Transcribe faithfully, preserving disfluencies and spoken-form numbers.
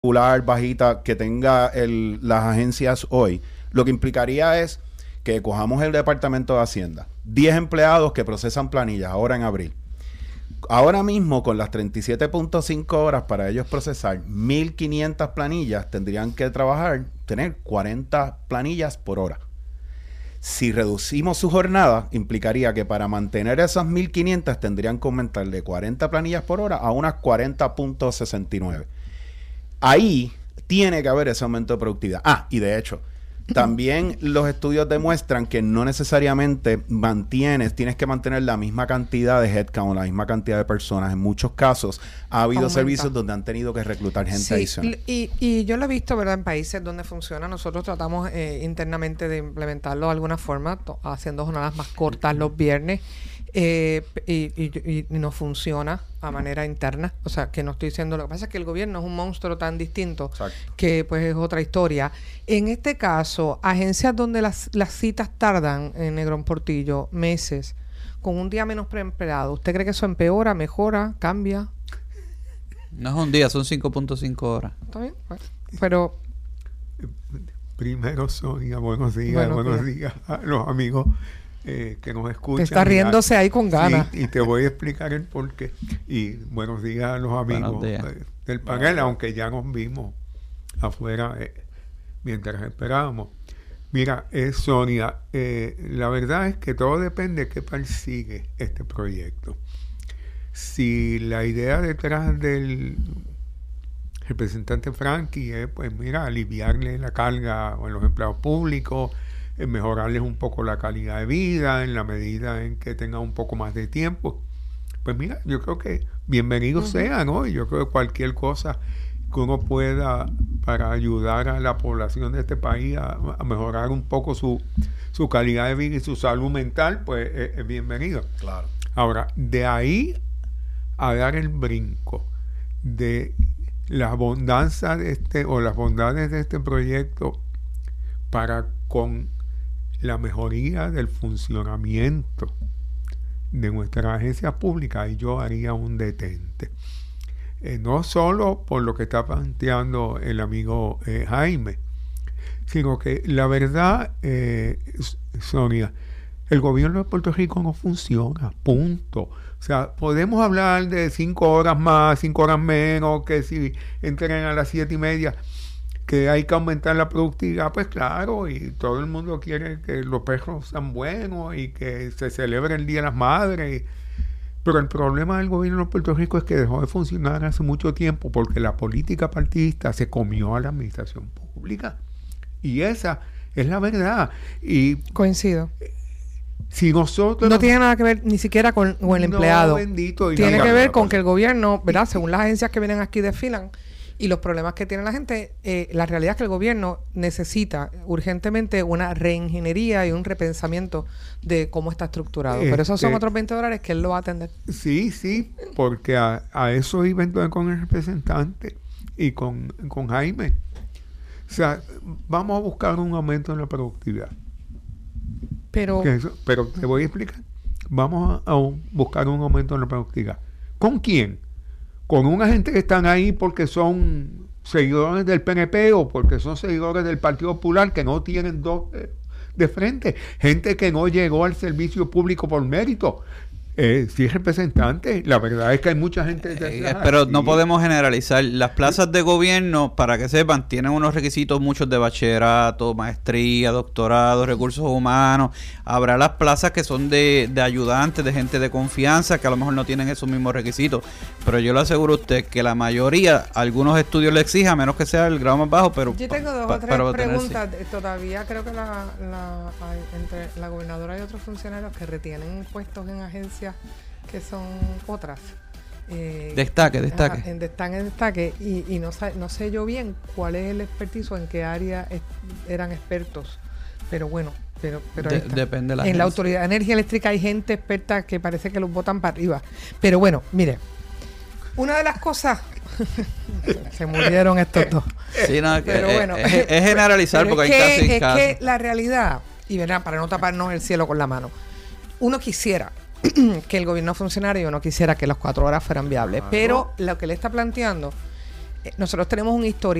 popular, bajita, que tenga el, las agencias hoy, lo que implicaría es que cojamos el Departamento de Hacienda, diez empleados que procesan planillas ahora en abril. Ahora mismo, con las treinta y siete punto cinco horas para ellos procesar mil quinientas planillas, tendrían que trabajar, tener cuarenta planillas por hora. Si reducimos su jornada, implicaría que para mantener esas mil quinientas tendrían que aumentar de cuarenta planillas por hora a unas cuarenta punto sesenta y nueve. Ahí tiene que haber ese aumento de productividad. Ah, y de hecho, también los estudios demuestran que no necesariamente mantienes, tienes que mantener la misma cantidad de headcount, la misma cantidad de personas. En muchos casos ha habido Aumenta. servicios donde han tenido que reclutar gente sí, adicional. Y, y yo lo he visto, ¿verdad? En países donde funciona, nosotros tratamos eh, internamente de implementarlo de alguna forma, to- haciendo jornadas más cortas los viernes. Eh, y, y, y no funciona a manera interna, o sea, que no estoy diciendo, lo que pasa es que el gobierno es un monstruo tan distinto Exacto. que pues es otra historia. En este caso, agencias donde las, las citas tardan en Negrón Portillo meses, con un día menos preempleado, ¿usted cree que eso empeora, mejora, cambia? No es un día, son cinco punto cinco horas. ¿Está bien? Bueno, pero primero, Sonia, buenos días, buenos, buenos días. días a los amigos Eh, que nos escuchan. Te está riéndose ahí con ganas. Sí, y te voy a explicar el porqué. Y buenos días a los amigos días. eh, del panel, aunque ya nos vimos afuera eh, mientras esperábamos. Mira, eh, Sonia, eh, la verdad es que todo depende de qué persigue este proyecto. Si la idea detrás del representante Frankie es, pues mira, aliviarle la carga a los empleados públicos, mejorarles un poco la calidad de vida en la medida en que tengan un poco más de tiempo, pues mira, yo creo que bienvenidos uh-huh. sean, ¿no? Yo creo que cualquier cosa que uno pueda para ayudar a la población de este país a, a mejorar un poco su, su calidad de vida y su salud mental, pues es, es bienvenido. Claro. Ahora, de ahí a dar el brinco de las bondades de este, o las bondades de este proyecto para con la mejoría del funcionamiento de nuestras agencias públicas, y yo haría un detente. Eh, no solo por lo que está planteando el amigo eh, Jaime, sino que la verdad, eh, Sonia, el gobierno de Puerto Rico no funciona, punto. O sea, podemos hablar de cinco horas más, cinco horas menos, que si entren a las siete y media, que hay que aumentar la productividad, pues claro, y todo el mundo quiere que los perros sean buenos y que se celebre el Día de las Madres. Pero el problema del gobierno de Puerto Rico es que dejó de funcionar hace mucho tiempo porque la política partidista se comió a la administración pública. Y esa es la verdad. Y coincido. Si nosotros no tiene nada que ver ni siquiera con, con el no, empleado. Bendito, tiene que ver con pues. que el gobierno, ¿verdad? Según las agencias que vienen aquí desfilan, y los problemas que tiene la gente, eh, la realidad es que el gobierno necesita urgentemente una reingeniería y un repensamiento de cómo está estructurado. Este, Pero esos son otros veinte dólares que él lo va a atender. Sí, sí, porque a, a eso iba entonces con el representante y con, con Jaime. O sea, vamos a buscar un aumento en la productividad. Pero, eso, pero te voy a explicar. Vamos a, a buscar un aumento en la productividad. ¿Con quién? Con una gente que están ahí porque son seguidores del P N P o porque son seguidores del Partido Popular, que no tienen dos de, de frente. Gente que no llegó al servicio público por mérito. Eh, sí, representante. La verdad es que hay mucha gente eh, pero no podemos generalizar. Las plazas de gobierno, para que sepan, tienen unos requisitos muchos de bachillerato, maestría, doctorado, recursos humanos. Habrá las plazas que son de, de ayudantes, de gente de confianza, que a lo mejor no tienen esos mismos requisitos, pero yo le aseguro a usted que la mayoría, algunos estudios le exijan, a menos que sea el grado más bajo, pero yo tengo dos pa, o tres preguntas. Tener, sí. Todavía creo que la, la hay, entre la gobernadora y otros funcionarios que retienen puestos en agencias que son otras. Eh, destaque, destaque. Ajá, en, están en destaque y, y no, no sé yo bien cuál es el expertise o en qué área es, eran expertos. Pero bueno, pero, pero de, depende de la en agencia. la Autoridad de Energía Eléctrica hay gente experta que parece que los botan para arriba. Pero bueno, mire, una de las cosas... se murieron estos dos. Sí, no, pero es, bueno, es, es generalizar porque es hay que, casos y es casos. que la realidad, y verdad, para no taparnos el cielo con la mano, uno quisiera que el gobierno funcionara y uno quisiera que las cuatro horas fueran viables, claro. Pero lo que le está planteando nosotros tenemos un historial